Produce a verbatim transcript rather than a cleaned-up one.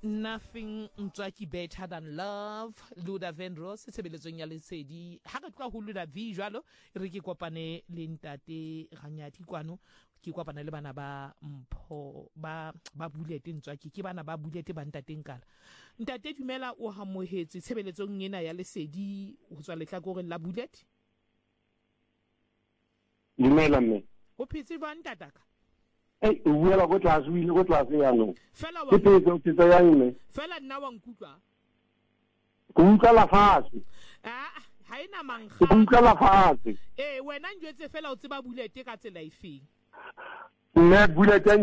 Nothing ntswaki better than love. Luda Vendros sebeletsong ya lesedi ha re tloa ho Luda V jwalo re ke kopane le ntate Ganyati kwano ke kopana le bana ba mpho ba ba bulete ntswaki ke bana ba bulete ba ntateng kala ntate dumela o hamohetse sebeletsong ena ya lesedi ho tswa letlakore la bulete dumela mme o phetse ba ntataka eh o buela go tlase o ile go tlase ya no fela wa ke tse o tse ya mme fela nna wa nkutlwa go utlwa la fase ah ha ina mangga go utlwa la fase eh wena njwetse fela o tseba bulete ka tsela efeng mme bulete